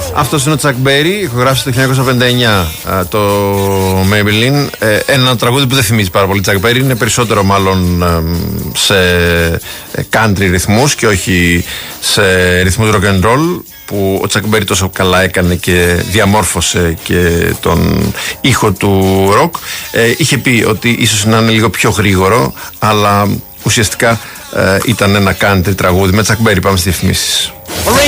Αυτός είναι ο Τσακ Μπέρι, ηχογράφησε το 1959 το Maybelline. Ένα τραγούδι που δεν θυμίζει πάρα πολύ Τσακ Μπέρι, είναι περισσότερο μάλλον σε country ρυθμούς και όχι σε ρυθμούς rock and roll, που ο Τσακ Μπέρι τόσο καλά έκανε και διαμόρφωσε και τον ήχο του rock. Είχε πει ότι ίσως να είναι λίγο πιο γρήγορο, αλλά ουσιαστικά ήταν ένα country τραγούδι. Με Τσακ Μπέρι πάμε στις διαφημίσεις.